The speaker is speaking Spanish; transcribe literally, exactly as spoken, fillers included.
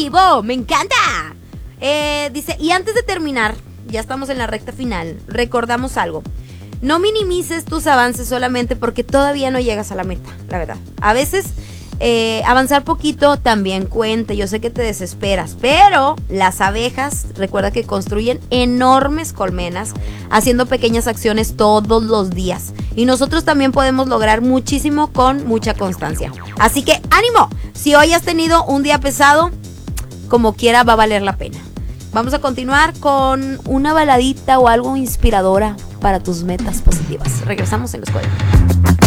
positivo, me encanta. Eh, dice, y antes de terminar, ya estamos en la recta final, recordamos algo. No minimices tus avances solamente porque todavía no llegas a la meta, la verdad. A veces eh, avanzar poquito también cuenta. Yo sé que te desesperas, pero las abejas, recuerda que construyen enormes colmenas haciendo pequeñas acciones todos los días. Y nosotros también podemos lograr muchísimo con mucha constancia. Así que ánimo, si hoy has tenido un día pesado, como quiera va a valer la pena. Vamos a continuar con una baladita o algo inspiradora para tus metas positivas. Regresamos en los cuadros.